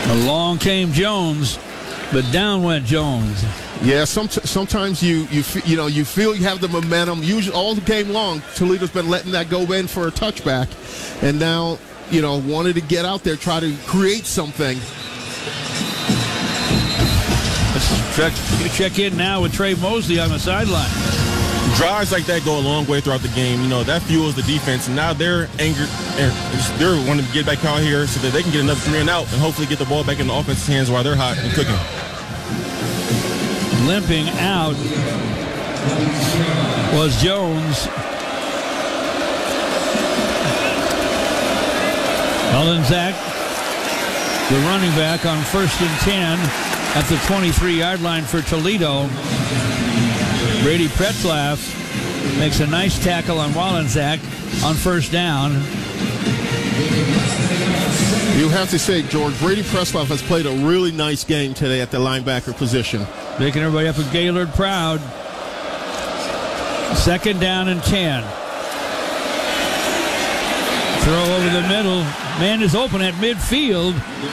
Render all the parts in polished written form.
Along came Jones, but down went Jones. Yeah, sometimes you feel you have the momentum. Usually, all game long, Toledo's been letting that go in for a touchback, and now wanted to get out there, try to create something. Let's check in now with Trey Mosley on the sideline. Drives like that go a long way throughout the game. That fuels the defense, and now they're angered. They're wanting to get back out here so that they can get another 3 and out and hopefully get the ball back in the offense's hands while they're hot and cooking. Limping out was Jones. Walenzak, the running back, on 1st and 10 at the 23-yard line for Toledo. Brady Pretzlaff makes a nice tackle on Walenzak on 1st down. You have to say, George, Brady Pretzlaff has played a really nice game today at the linebacker position. Making everybody up at Gaylord proud. 2nd down and 10. Throw over the middle. Man is open at midfield.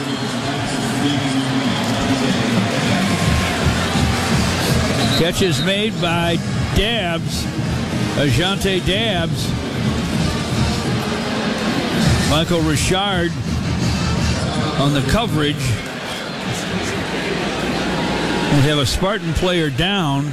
Catch is made by Dabbs. Ajante Dabbs. Michael Richard on the coverage. We have a Spartan player down.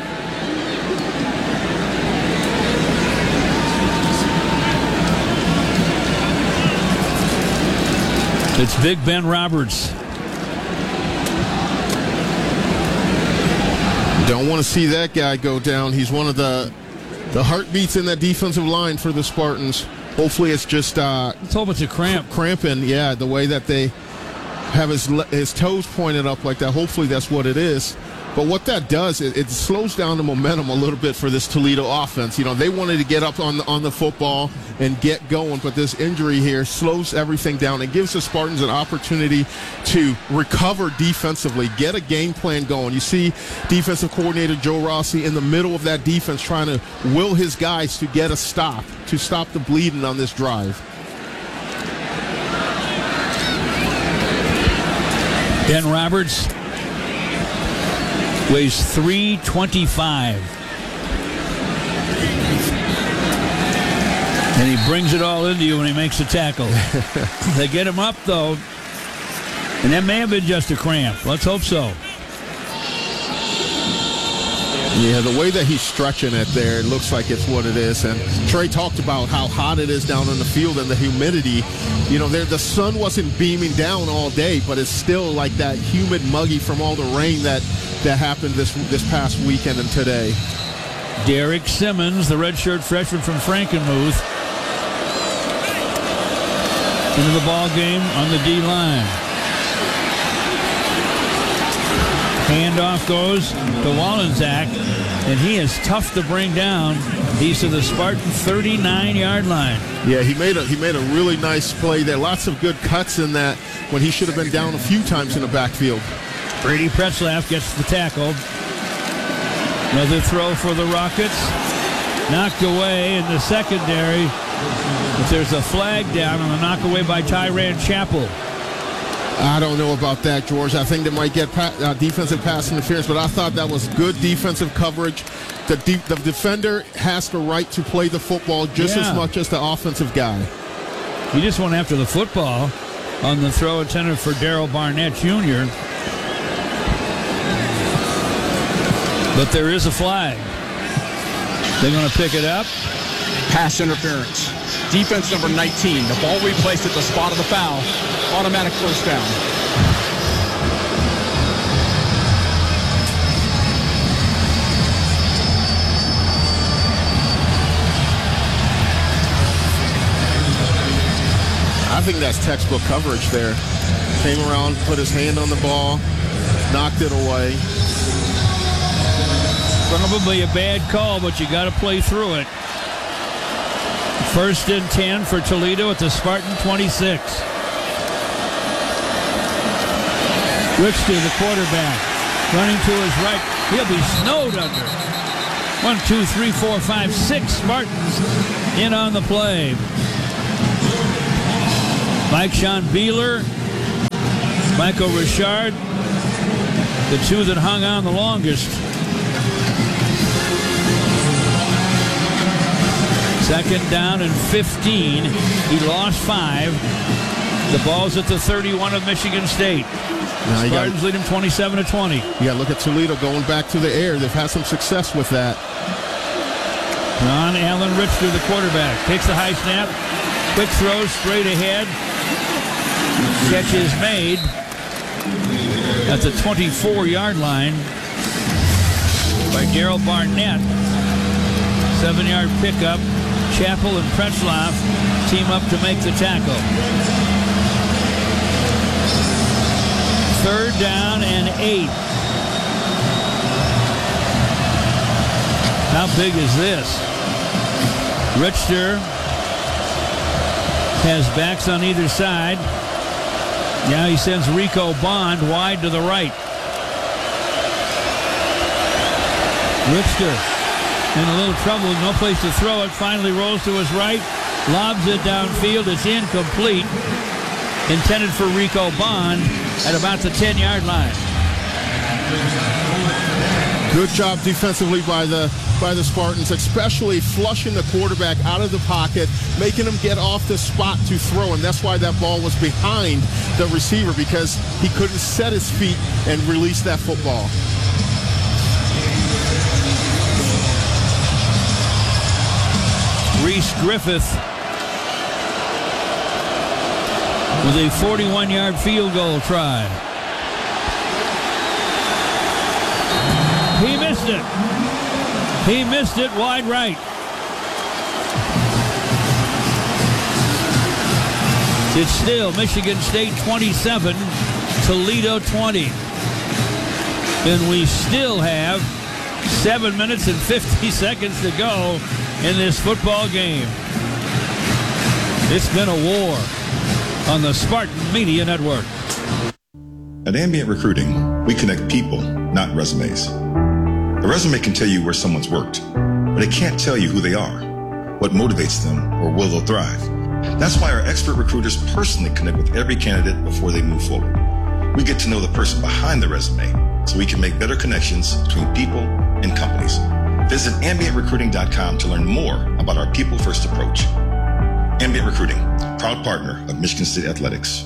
It's Big Ben Roberts. Don't want to see that guy go down. He's one of the heartbeats in that defensive line for the Spartans. Hopefully it's just let's hope it's a cramping. Yeah, the way that they have his toes pointed up like that. Hopefully that's what it is. But what that does, it slows down the momentum a little bit for this Toledo offense. They wanted to get up on the football and get going, but this injury here slows everything down. It gives the Spartans an opportunity to recover defensively, get a game plan going. You see defensive coordinator Joe Rossi in the middle of that defense trying to will his guys to get a stop, to stop the bleeding on this drive. Ben Roberts weighs 325. And he brings it all into you when he makes a tackle. They get him up, though. And that may have been just a cramp. Let's hope so. Yeah, the way that he's stretching it there, it looks like it's what it is. And Trey talked about how hot it is down on the field and the humidity. The sun wasn't beaming down all day, but it's still like that humid, muggy from all the rain that happened this past weekend and today. Derek Simmons, the redshirt freshman from Frankenmuth, into the ball game on the D-line. Handoff goes to Walenzak, and he is tough to bring down. He's to the Spartan 39-yard line. Yeah, he made a really nice play there. Lots of good cuts in that when he should have been down a few times in the backfield. Brady Pretzlaff gets the tackle. Another throw for the Rockets. Knocked away in the secondary. But there's a flag down on the knock away by Tyran Chappell. I don't know about that, George. I think they might get defensive pass interference, but I thought that was good defensive coverage. The defender has the right to play the football just as much as the offensive guy. He just went after the football on the throw intended for Darryl Barnett Jr. But there is a flag. They're going to pick it up. Pass interference. Defense number 19. The ball replaced at the spot of the foul. Automatic first down. I think that's textbook coverage there. Came around, put his hand on the ball, knocked it away. Probably a bad call, but you got to play through it. 1st and 10 for Toledo at the Spartan 26. Richter, the quarterback, running to his right. He'll be snowed under. 1, 2, 3, 4, 5, 6 Spartans in on the play. Mike Sean Beeler Michael Richard, the two that hung on the longest. Second down and 15. He lost 5. The ball's at the 31 of Michigan State. Now Spartans lead him 27-20. You got to look at Toledo going back to the air. They've had some success with that. Ron Allen Richter, the quarterback, takes the high snap. Quick throw straight ahead. Catch is made at the 24-yard line by Daryl Barnett. 7-yard pickup. Chappell and Pretzlaff team up to make the tackle. Third down and 8. How big is this? Richter has backs on either side. Now he sends Rico Bond wide to the right. Richter in a little trouble, no place to throw it. Finally rolls to his right, lobs it downfield. It's incomplete. Intended for Rico Bond at about the 10-yard line. Good job defensively by the Spartans, especially flushing the quarterback out of the pocket, making him get off the spot to throw, and that's why that ball was behind the receiver, because he couldn't set his feet and release that football. Reese Griffith with a 41-yard field goal try. He missed it. He missed it wide right. It's still Michigan State 27, Toledo 20. And we still have 7 minutes and 50 seconds to go in this football game. It's been a war on the Spartan Media Network. At Ambient Recruiting, we connect people, not resumes. A resume can tell you where someone's worked, but it can't tell you who they are, what motivates them, or will they'll thrive. That's why our expert recruiters personally connect with every candidate before they move forward. We get to know the person behind the resume so we can make better connections between people and companies. Visit ambientrecruiting.com to learn more about our people-first approach. Ambient Recruiting, proud partner of Michigan State Athletics.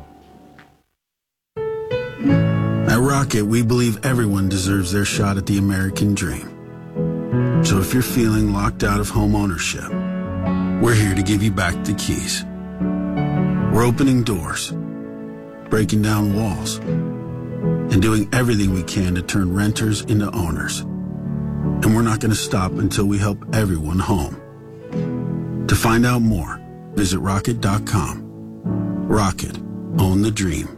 At Rocket, we believe everyone deserves their shot at the American dream. So if you're feeling locked out of home ownership, we're here to give you back the keys. We're opening doors, breaking down walls, and doing everything we can to turn renters into owners. And we're not going to stop until we help everyone home. To find out more, visit rocket.com. Rocket, own the dream.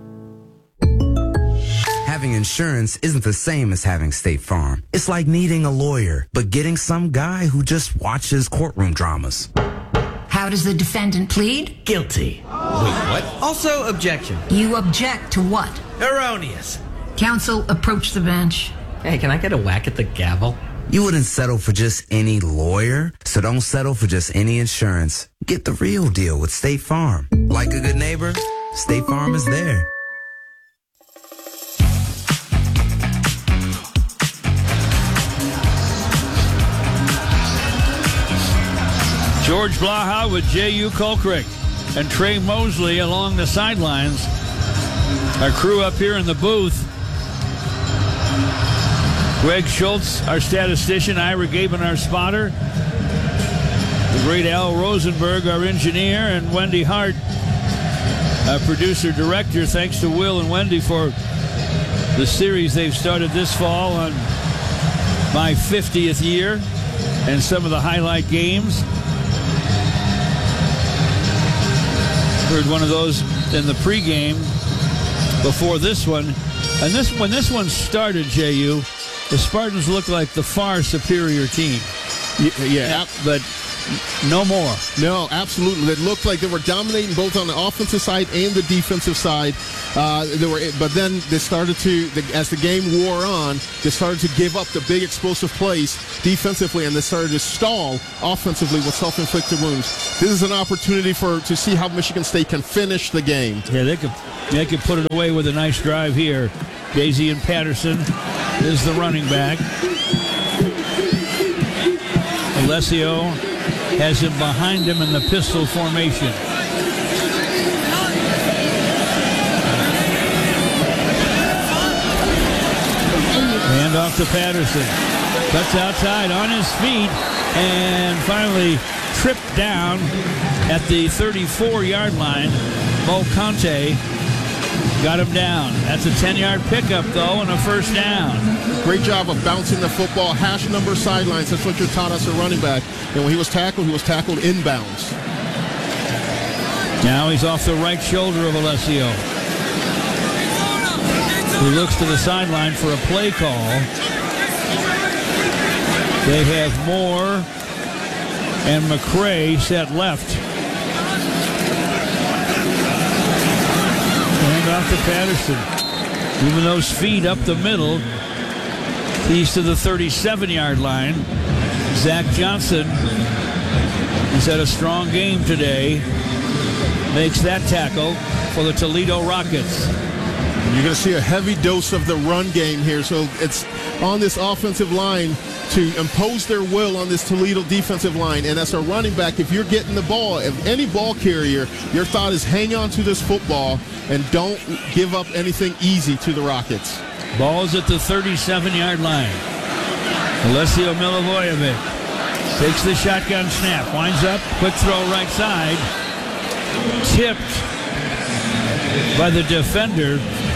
Having insurance isn't the same as having State Farm. It's like needing a lawyer, but getting some guy who just watches courtroom dramas. How does the defendant plead? Guilty. Wait, what? Also, objection. You object to what? Erroneous. Counsel, approach the bench. Hey, can I get a whack at the gavel? You wouldn't settle for just any lawyer, so don't settle for just any insurance. Get the real deal with State Farm. Like a good neighbor, State Farm is there. George Blaha with J.U. Colcrick and Trey Mosley along the sidelines. Our crew up here in the booth. Greg Schultz, our statistician, Ira Gaben, our spotter, the great Al Rosenberg, our engineer, and Wendy Hart, our producer-director. Thanks to Will and Wendy for the series they've started this fall on my 50th year and some of the highlight games. Heard one of those in the pregame before this one. And when this one started, J.U., the Spartans looked like the far superior team. Yeah. But no more. No, absolutely. It looked like they were dominating both on the offensive side and the defensive side. But then they started to, as the game wore on, they started to give up the big explosive plays defensively, and they started to stall offensively with self-inflicted wounds. This is an opportunity to see how Michigan State can finish the game. Yeah, they could put it away with a nice drive here. Daisy and Patterson is the running back. Alessio has him behind him in the pistol formation. Hand off to Patterson. Cuts outside on his feet and finally tripped down at the 34-yard line. Mo Conte got him down. That's a 10-yard pickup, though, and a first down. Great job of bouncing the football. Hash number sidelines. That's what you're taught as a running back. And when he was tackled inbounds. Now he's off the right shoulder of Alessio. He looks to the sideline for a play call. They have Moore and McCray set left. Hand off to Patterson. Moving those feet up the middle. He's to the 37-yard line. Zach Johnson, he's had a strong game today, makes that tackle for the Toledo Rockets. You're going to see a heavy dose of the run game here. So it's on this offensive line to impose their will on this Toledo defensive line. And as a running back, if you're getting the ball, if any ball carrier, your thought is hang on to this football and don't give up anything easy to the Rockets. Ball's at the 37-yard line. Alessio Milivojevic takes the shotgun snap, winds up, quick throw right side, tipped by the defender.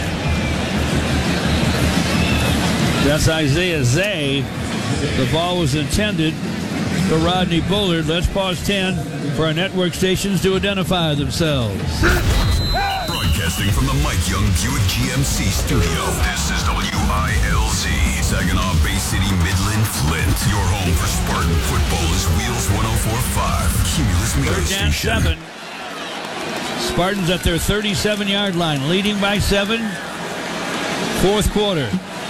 That's Isaiah Zay. The ball was intended for Rodney Bullard. Let's pause 10 for our network stations to identify themselves. Broadcasting from the Mike Young Buick GMC studio. This is WILZ, Saginaw Bay City, Midland, Flint. Your home for Spartan football is Wheels 104.5. Cumulus Media Third down, Station. 7. Spartans at their 37-yard line, leading by 7. Fourth quarter.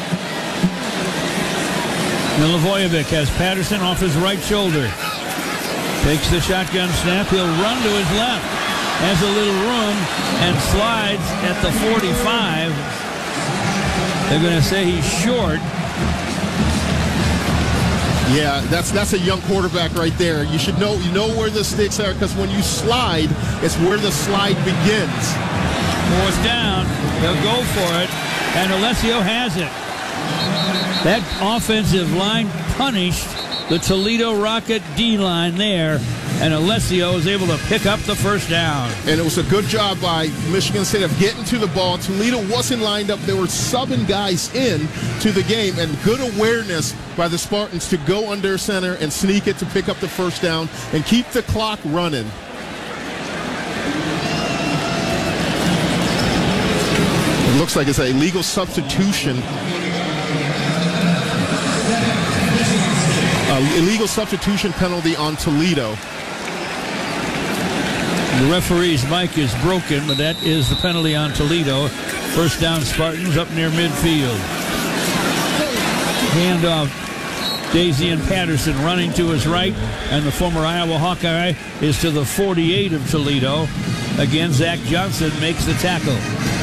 Milivojevic has Patterson off his right shoulder. Takes the shotgun snap. He'll run to his left. Has a little room and slides at the 45. They're going to say he's short. Yeah, that's a young quarterback right there. You should know where the sticks are, because when you slide, it's where the slide begins. Fourth down. They'll go for it, and Alessio has it. That offensive line punished the Toledo Rocket D-line there, and Alessio was able to pick up the first down. And it was a good job by Michigan State of getting to the ball. Toledo wasn't lined up. They were subbing guys in to the game, and good awareness by the Spartans to go under center and sneak it to pick up the first down and keep the clock running. It looks like it's a legal substitution. Illegal substitution penalty on Toledo. The referee's mic is broken, but that is the penalty on Toledo. First down, Spartans up near midfield. Handoff, Daisy and Patterson running to his right, and the former Iowa Hawkeye is to the 48 of Toledo. Again, Zach Johnson makes the tackle.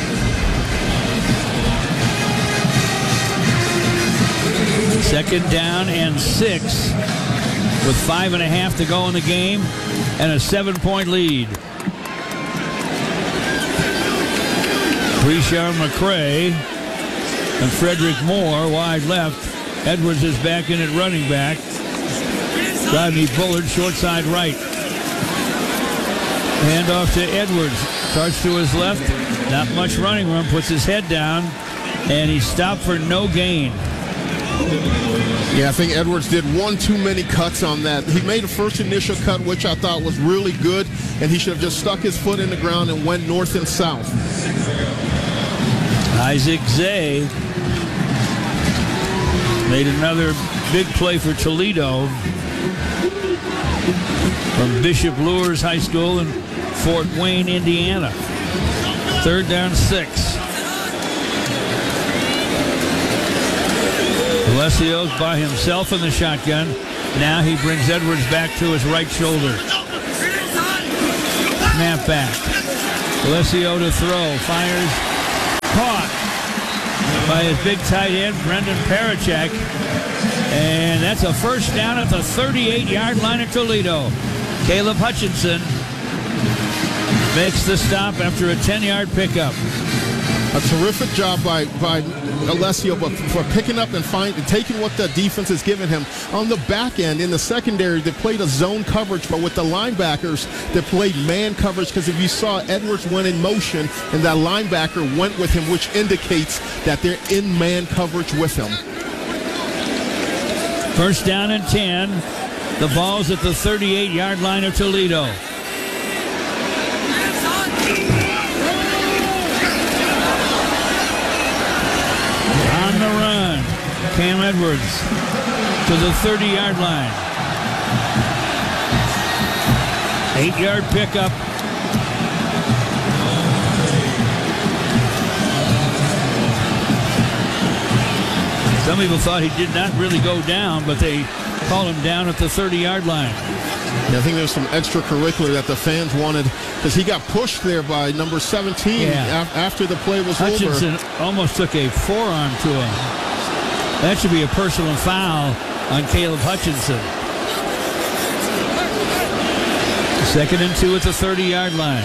Second down and 6 with 5.5 to go in the game and a 7-point lead. Rishard McCray and Frederick Moore wide left. Edwards is back in at running back. Rodney Bullard short side right. Handoff to Edwards. Starts to his left. Not much running room. Puts his head down and he stopped for no gain. Yeah, I think Edwards did one too many cuts on that. He made a first initial cut, which I thought was really good, and he should have just stuck his foot in the ground and went north and south. Isaac Zay made another big play for Toledo. from Bishop Luers High School in Fort Wayne, Indiana. 3rd down 6. Alessio's by himself in the shotgun. Now he brings Edwards back to his right shoulder. Snap back. Alessio to throw. Fires. Caught by his big tight end, Brendan Parachek. And that's a first down at the 38-yard line of Toledo. Caleb Hutchinson makes the stop after a 10-yard pickup. A terrific job by Alessio for picking up and taking what the defense has given him. On the back end, in the secondary, they played a zone coverage, but with the linebackers, they played man coverage, because if you saw, Edwards went in motion, and that linebacker went with him, which indicates that they're in man coverage with him. First down and 10. The ball's at the 38-yard line of Toledo. On the run, Cam Edwards to the 30-yard line. 8-yard pickup. Some people thought he did not really go down, but they called him down at the 30-yard line. Yeah, I think there's some extracurricular that the fans wanted, because he got pushed there by number 17 after the play was over. Hutchinson almost took a forearm to him. That should be a personal foul on Caleb Hutchinson. 2nd and 2 at the 30-yard line.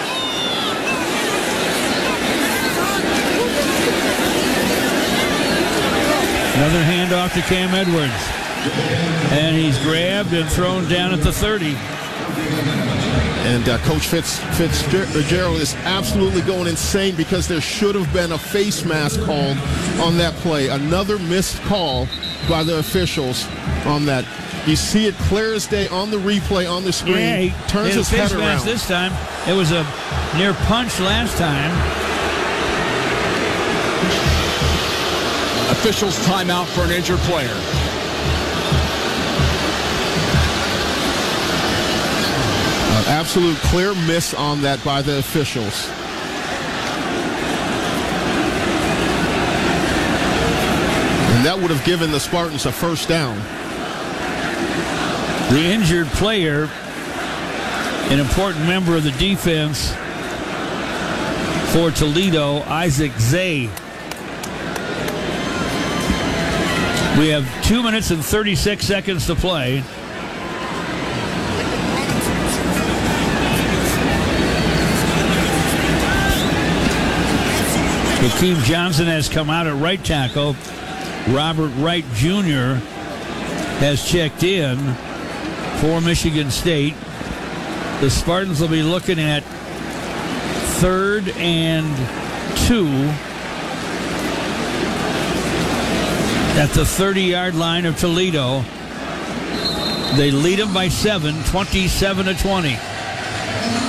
Another handoff to Cam Edwards. And he's grabbed and thrown down at the 30. And Coach Fitzgerald is absolutely going insane, because there should have been a face mask called on that play. Another missed call by the officials on that. You see it clear as day on the replay on the screen. Yeah, he turns his head around. This time, it was a near punch last time. Officials timeout for an injured player. Absolute clear miss on that by the officials. And that would have given the Spartans a first down. The injured player, an important member of the defense for Toledo, Isaac Zay. We have 2 minutes and 36 seconds to play. Hakeem Johnson has come out at right tackle. Robert Wright Jr. has checked in for Michigan State. The Spartans will be looking at 3rd and 2 at the 30-yard line of Toledo. They lead them by 7, 27-20.